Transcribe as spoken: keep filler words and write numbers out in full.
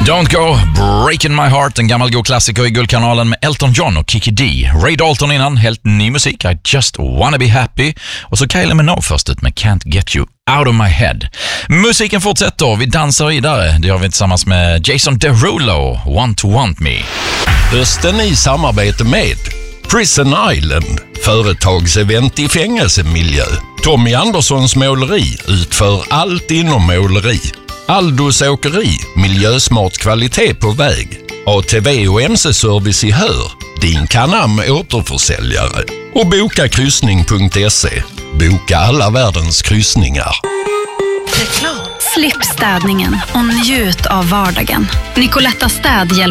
Don't Go, Breaking My Heart, en gammal god klassiker i Guldkanalen med Elton John och Kiki D. Ray Dalton innan, helt ny musik, I Just Wanna Be Happy. Och så Kylie Minogue först ut med Can't Get You Out of My Head. Musiken fortsätter, vi dansar vidare. Det gör vi tillsammans med Jason Derulo, Want to Want Me. Hösten i samarbete med Prison Island, företagsevent i fängelsemiljö. Tommy Anderssons måleri utför allt inom måleri. Aldos åkeri, miljösmart kvalitet på väg. A T V och M C-service i Hör, din Canam återförsäljare. Och boka kryssning punkt se. Boka alla världens kryssningar. Slipp städningen och njut av vardagen. Nicoletta Städ hjälper